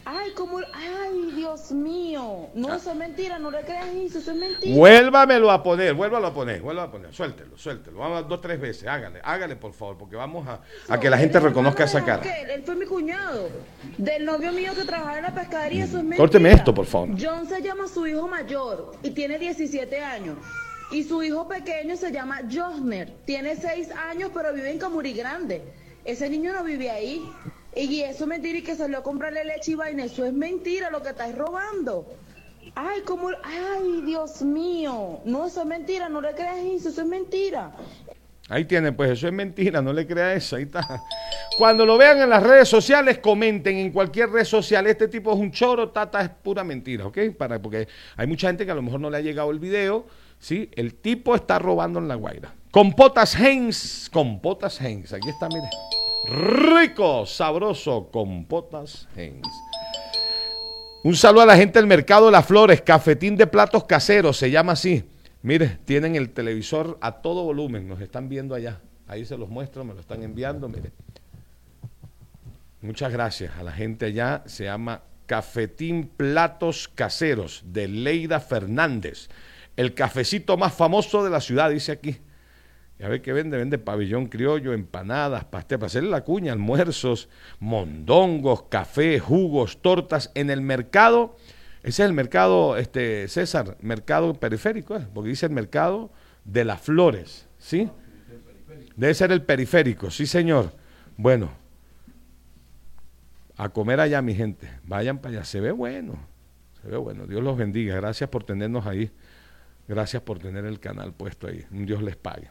Ay, ay, Dios mío. No, eso es mentira, no le creas eso es mentira. Vuélvalo a poner. Suéltelo. Vamos 2 o 3 veces, hágale por favor, porque vamos a que la gente reconozca esa cara. Él fue mi cuñado, del novio mío que trabajaba en la pescadería, eso es mentira. Córteme esto, por favor. John se llama su hijo mayor y tiene 17 años. Y su hijo pequeño se llama Josner, tiene 6 años, pero vive en Camuri Grande. Ese niño no vive ahí. Y eso es mentira y que salió a comprarle leche y vaina. Eso es mentira, lo que estás robando. Ay, ay, Dios mío. No, eso es mentira, no le creas eso es mentira. Ahí tiene, pues eso es mentira, no le crea eso, ahí está. Cuando lo vean en las redes sociales, comenten en cualquier red social, este tipo es un choro, Tata es pura mentira, ¿ok? Porque hay mucha gente que a lo mejor no le ha llegado el video, ¿sí? El tipo está robando en La Guaira. Compotas Heinz, aquí está, mire. Rico, sabroso, Compotas Heinz. Un saludo a la gente del Mercado de las Flores, cafetín de platos caseros, se llama así. Mire, tienen el televisor a todo volumen, nos están viendo allá. Ahí se los muestro, me lo están enviando, mire. Muchas gracias a la gente allá, se llama Cafetín Platos Caseros, de Leida Fernández. El cafecito más famoso de la ciudad, dice aquí. Y a ver qué vende pabellón criollo, empanadas, pastel, para hacerle la cuña, almuerzos, mondongos, café, jugos, tortas, en el mercado. Ese es el mercado, César, mercado periférico, porque dice el mercado de las Flores, ¿sí? Debe ser el periférico, sí señor. Bueno, a comer allá, mi gente, vayan para allá, se ve bueno, Dios los bendiga, gracias por tenernos ahí, gracias por tener el canal puesto ahí, Dios les pague.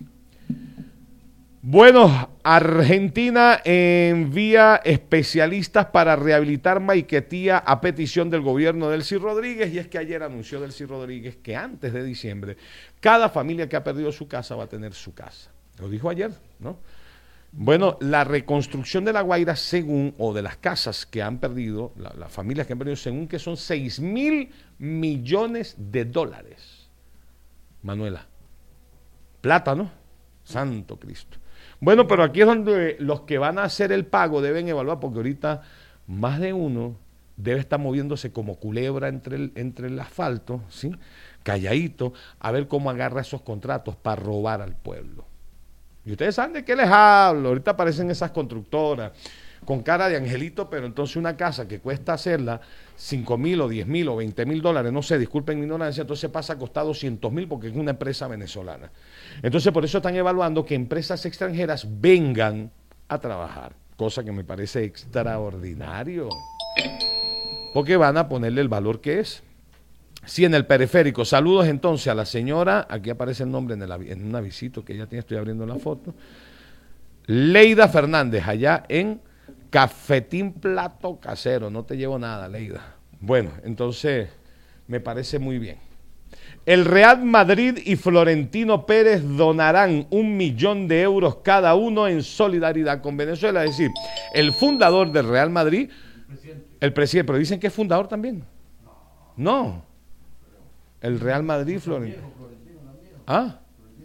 Bueno, Argentina envía especialistas para rehabilitar Maiquetía a petición del gobierno de Delcy Rodríguez, y es que ayer anunció Delcy Rodríguez que antes de diciembre cada familia que ha perdido su casa va a tener su casa. Lo dijo ayer, ¿no? Bueno, la reconstrucción de La Guaira, según, o de las casas que han perdido, las familias que han perdido, según que son 6.000 millones de dólares. Manuela, plata, ¿no? Santo Cristo. Bueno, pero aquí es donde los que van a hacer el pago deben evaluar, porque ahorita más de uno debe estar moviéndose como culebra entre el asfalto, ¿sí? Calladito, a ver cómo agarra esos contratos para robar al pueblo. Y ustedes saben de qué les hablo. Ahorita aparecen esas constructoras con cara de angelito, pero entonces una casa que cuesta hacerla 5.000 o 10.000 o 20.000 dólares, no sé, disculpen mi ignorancia, entonces pasa a costar 200.000 porque es una empresa venezolana. Entonces por eso están evaluando que empresas extranjeras vengan a trabajar, cosa que me parece extraordinario, porque van a ponerle el valor que es. Sí, en el periférico. Saludos entonces a la señora, aquí aparece el nombre en un avisito que ella tiene, estoy abriendo la foto, Leida Fernández, allá en Cafetín Plato Casero. No te llevo nada, Leida. Bueno, entonces me parece muy bien. El Real Madrid y Florentino Pérez donarán 1 millón de euros cada uno en solidaridad con Venezuela. Es decir, el fundador del Real Madrid, el presidente, pero dicen que es fundador también. No. El Real Madrid, Florentino. ¿Ah?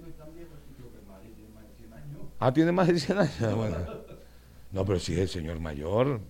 Ah, tiene más de 100 años. Bueno. No, pero sí es el señor mayor.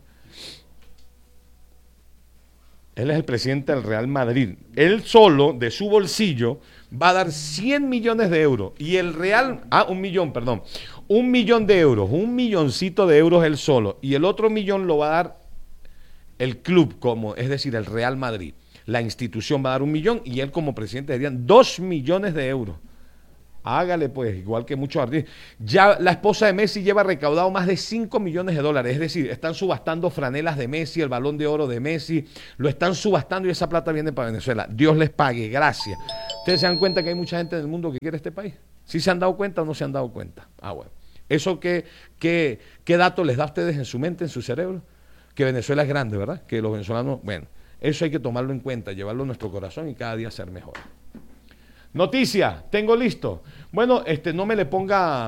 Él es el presidente del Real Madrid. Él solo, de su bolsillo, va a dar 100 millones de euros. Y el Real... 1 millón, perdón. 1 millón de euros. 1 milloncito de euros él solo. Y el otro millón lo va a dar el club, es decir, el Real Madrid. La institución va a dar 1 millón y él como presidente darían 2 millones de euros. Hágale pues, igual que muchos artistas. Ya la esposa de Messi lleva recaudado más de 5 millones de dólares, es decir, están subastando franelas de Messi, el Balón de Oro de Messi, lo están subastando y esa plata viene para Venezuela. Dios les pague, gracias. ¿Ustedes se dan cuenta que hay mucha gente en el mundo que quiere este país? ¿Sí se han dado cuenta o no se han dado cuenta? Bueno. ¿Eso qué dato les da a ustedes en su mente, en su cerebro? Que Venezuela es grande, ¿verdad? Que los venezolanos, bueno, eso hay que tomarlo en cuenta, llevarlo a nuestro corazón y cada día ser mejor. Noticia, tengo listo. Bueno, no me le ponga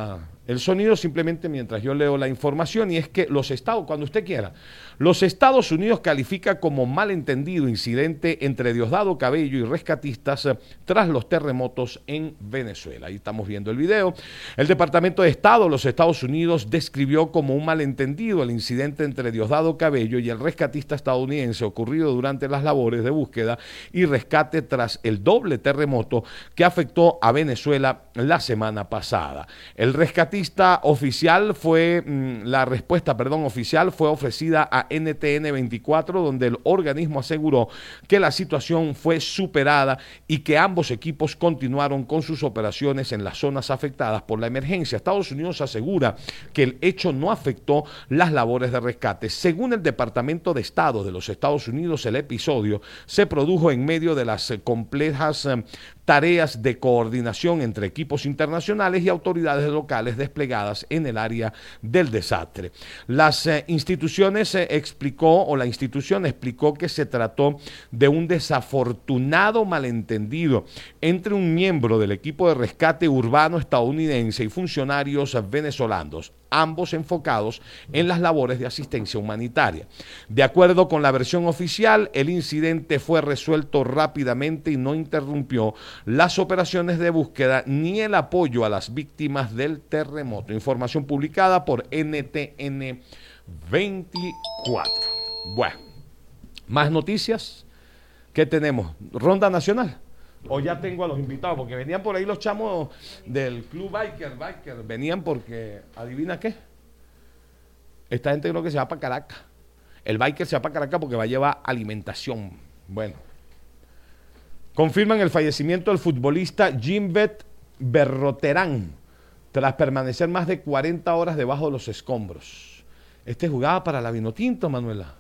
el sonido simplemente mientras yo leo la información, y es que los Estados, cuando usted quiera, los Estados Unidos califica como malentendido incidente entre Diosdado Cabello y rescatistas tras los terremotos en Venezuela. Ahí estamos viendo el video. El Departamento de Estado de los Estados Unidos describió como un malentendido el incidente entre Diosdado Cabello y el rescatista estadounidense ocurrido durante las labores de búsqueda y rescate tras el doble terremoto que afectó a Venezuela la semana pasada. El rescatista oficial fue, la respuesta oficial fue ofrecida a NTN 24, donde el organismo aseguró que la situación fue superada y que ambos equipos continuaron con sus operaciones en las zonas afectadas por la emergencia. Estados Unidos asegura que el hecho no afectó las labores de rescate. Según el Departamento de Estado de los Estados Unidos, el episodio se produjo en medio de las complejas tareas de coordinación entre equipos internacionales y autoridades locales desplegadas en el área del desastre. Las instituciones la institución explicó que se trató de un desafortunado malentendido entre un miembro del equipo de rescate urbano estadounidense y funcionarios venezolanos, ambos enfocados en las labores de asistencia humanitaria. De acuerdo con la versión oficial, el incidente fue resuelto rápidamente y no interrumpió las operaciones de búsqueda ni el apoyo a las víctimas del terremoto. Información publicada por NTN 24. Bueno, más noticias. ¿Qué tenemos? ¿Ronda nacional? O ya tengo a los invitados, porque venían por ahí los chamos del Club Biker, venían porque, ¿adivina qué? Esta gente creo que se va para Caracas. El Biker se va para Caracas porque va a llevar alimentación. Bueno. Confirman el fallecimiento del futbolista Jimbet Berroterán tras permanecer más de 40 horas debajo de los escombros. Este jugaba para la Vinotinto, Manuela.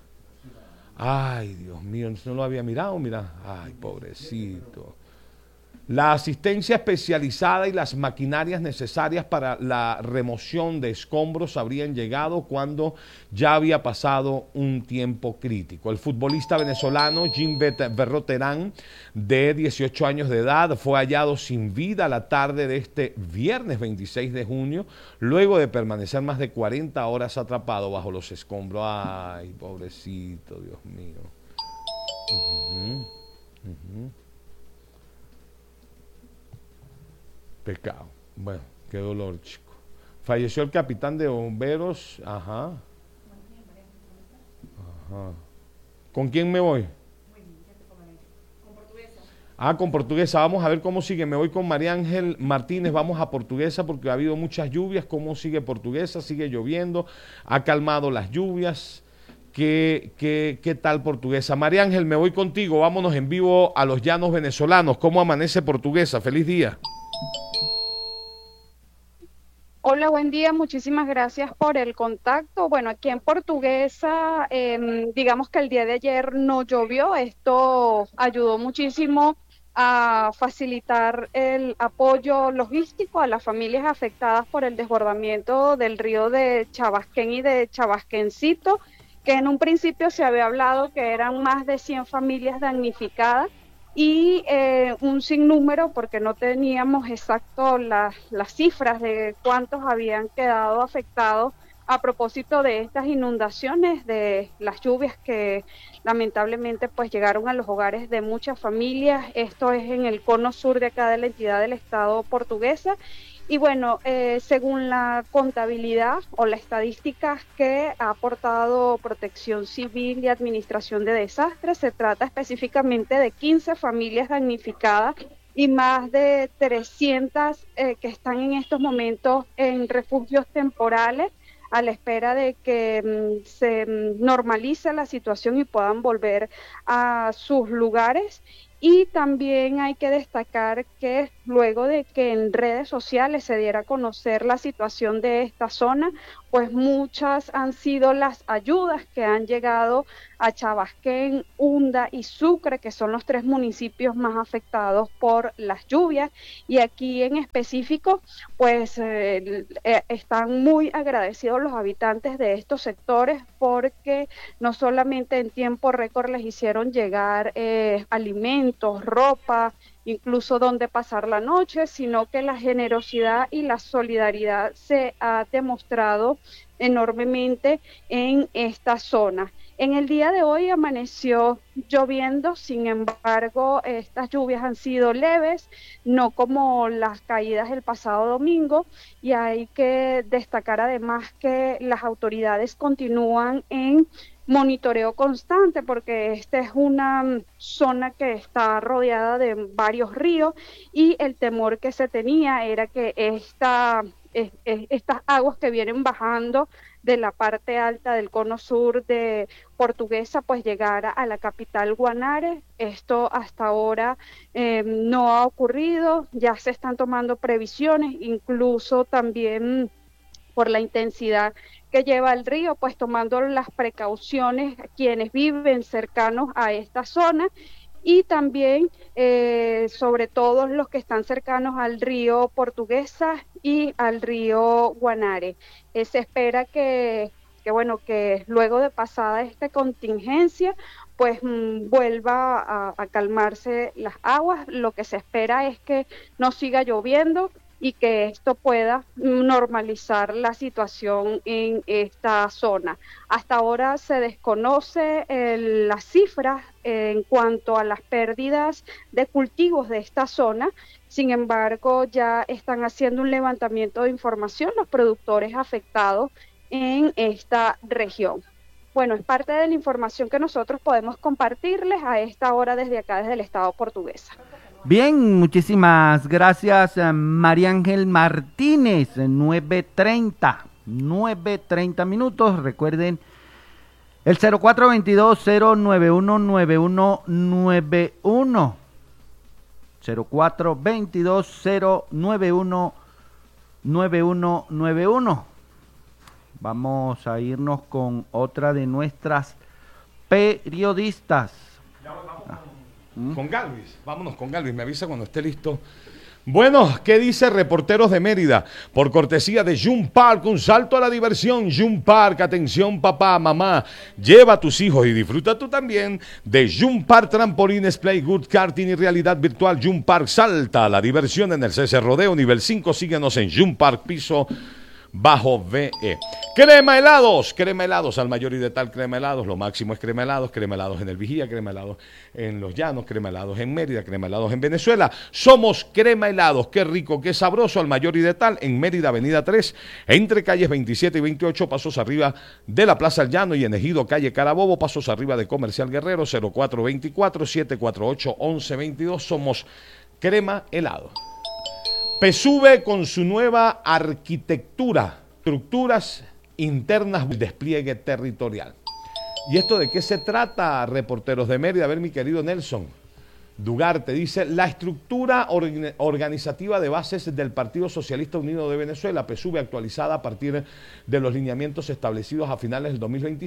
Ay, Dios mío, no lo había mirado, mira. Ay, pobrecito. La asistencia especializada y las maquinarias necesarias para la remoción de escombros habrían llegado cuando ya había pasado un tiempo crítico. El futbolista venezolano Jimbet Berroterán, de 18 años de edad, fue hallado sin vida la tarde de este viernes 26 de junio, luego de permanecer más de 40 horas atrapado bajo los escombros. Ay, pobrecito, Dios mío. Pecado. Bueno, qué dolor, chico. Falleció el capitán de bomberos. Ajá. ¿Con quién me voy? Con Portuguesa. Ah, con Portuguesa. Vamos a ver cómo sigue. Me voy con María Ángel Martínez. Vamos a Portuguesa porque ha habido muchas lluvias. ¿Cómo sigue Portuguesa? Sigue lloviendo. Ha calmado las lluvias. ¿Qué tal Portuguesa? María Ángel, me voy contigo. Vámonos en vivo a los llanos venezolanos. ¿Cómo amanece Portuguesa? Feliz día. Hola, buen día, muchísimas gracias por el contacto. Bueno, aquí en Portuguesa, digamos que el día de ayer no llovió, esto ayudó muchísimo a facilitar el apoyo logístico a las familias afectadas por el desbordamiento del río de Chabasquén y de Chabasquencito, que en un principio se había hablado que eran más de 100 familias damnificadas, y un sinnúmero, porque no teníamos exacto las cifras de cuántos habían quedado afectados a propósito de estas inundaciones, de las lluvias que lamentablemente pues llegaron a los hogares de muchas familias. Esto es en el cono sur de acá de la entidad del Estado Portuguesa. Y bueno, según la contabilidad o las estadísticas que ha aportado Protección Civil y Administración de Desastres, se trata específicamente de 15 familias damnificadas y más de 300 que están en estos momentos en refugios temporales a la espera de que se normalice la situación y puedan volver a sus lugares. Y también hay que destacar que luego de que en redes sociales se diera a conocer la situación de esta zona, pues muchas han sido las ayudas que han llegado a Chabasquén, Unda y Sucre, que son los 3 municipios más afectados por las lluvias. Y aquí en específico, pues están muy agradecidos los habitantes de estos sectores porque no solamente en tiempo récord les hicieron llegar alimentos, ropa, incluso dónde pasar la noche, sino que la generosidad y la solidaridad se ha demostrado enormemente en esta zona. En el día de hoy amaneció lloviendo, sin embargo, estas lluvias han sido leves, no como las caídas el pasado domingo, y hay que destacar además que las autoridades continúan en monitoreo constante porque esta es una zona que está rodeada de varios ríos y el temor que se tenía era que estas aguas que vienen bajando de la parte alta del cono sur de Portuguesa pues llegara a la capital Guanare. Esto hasta ahora no ha ocurrido, ya se están tomando previsiones, incluso también por la intensidad que lleva el río, pues tomando las precauciones quienes viven cercanos a esta zona y también sobre todo los que están cercanos al río Portuguesa y al río Guanare. Se espera que luego de pasada esta contingencia, pues vuelva a calmarse las aguas. Lo que se espera es que no siga lloviendo y que esto pueda normalizar la situación en esta zona. Hasta ahora se desconoce las cifras en cuanto a las pérdidas de cultivos de esta zona, sin embargo ya están haciendo un levantamiento de información los productores afectados en esta región. Bueno, es parte de la información que nosotros podemos compartirles a esta hora desde acá, desde el Estado Portuguesa. Bien, muchísimas gracias, María Ángel Martínez. 9:30 minutos. Recuerden el 0422-091-9191. 0422-091-9191. Vamos a irnos con otra de nuestras periodistas. Con Galvis, vámonos con Galvis, me avisa cuando esté listo. Bueno, ¿qué dice Reporteros de Mérida? Por cortesía de Jump Park, un salto a la diversión. Jump Park, atención papá, mamá, lleva a tus hijos y disfruta tú también de Jump Park, trampolines, playgood, karting y realidad virtual. Jump Park, salta a la diversión en el CC Rodeo, nivel 5, síguenos en Jump Park, piso bajo VE. Crema helados al mayor y de tal. Crema helados, lo máximo es crema helados en el Vigía, crema helados en Los Llanos, crema helados en Mérida, crema helados en Venezuela. Somos crema helados, qué rico, qué sabroso, al mayor y de tal, en Mérida, avenida 3, entre calles 27 y 28, pasos arriba de la Plaza El Llano, y en Ejido, calle Carabobo, pasos arriba de Comercial Guerrero, 0424-748-1122. Somos crema helado. PSUV con su nueva arquitectura, estructuras internas, despliegue territorial. ¿Y esto de qué se trata, Reporteros de Mérida? A ver, mi querido Nelson Dugarte dice: la estructura organizativa de bases del Partido Socialista Unido de Venezuela, PSUV, actualizada a partir de los lineamientos establecidos a finales del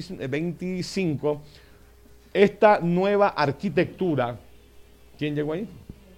2025. Esta nueva arquitectura, ¿quién llegó ahí?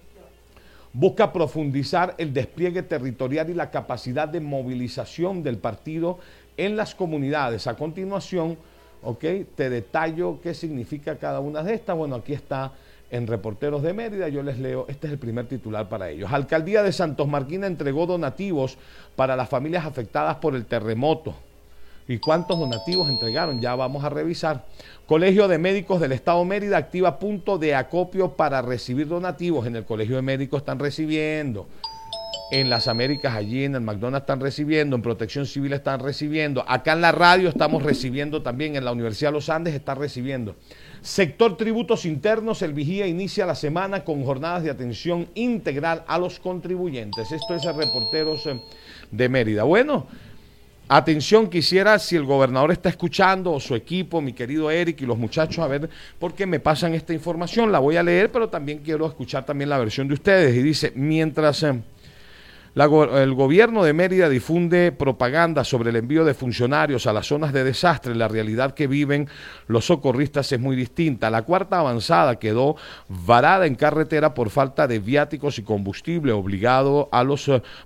Busca profundizar el despliegue territorial y la capacidad de movilización del partido en las comunidades. A continuación, te detallo qué significa cada una de estas. Bueno, aquí está en Reporteros de Mérida, yo les leo, este es el primer titular para ellos. Alcaldía de Santos Marquina entregó donativos para las familias afectadas por el terremoto. ¿Y cuántos donativos entregaron? Ya vamos a revisar. Colegio de Médicos del Estado Mérida activa punto de acopio para recibir donativos. En el Colegio de Médicos están recibiendo. En las Américas, allí en el McDonald's están recibiendo. En Protección Civil están recibiendo. Acá en la radio estamos recibiendo también. En la Universidad de los Andes está recibiendo. Sector Tributos Internos, el Vigía inicia la semana con jornadas de atención integral a los contribuyentes. Esto es a Reporteros de Mérida. Bueno, atención, quisiera, si el gobernador está escuchando, o su equipo, mi querido Eric y los muchachos, a ver por qué me pasan esta información. La voy a leer, pero también quiero escuchar también la versión de ustedes. Y dice: mientras el gobierno de Mérida difunde propaganda sobre el envío de funcionarios a las zonas de desastre, la realidad que viven los socorristas es muy distinta. La cuarta avanzada quedó varada en carretera por falta de viáticos y combustible, obligado a los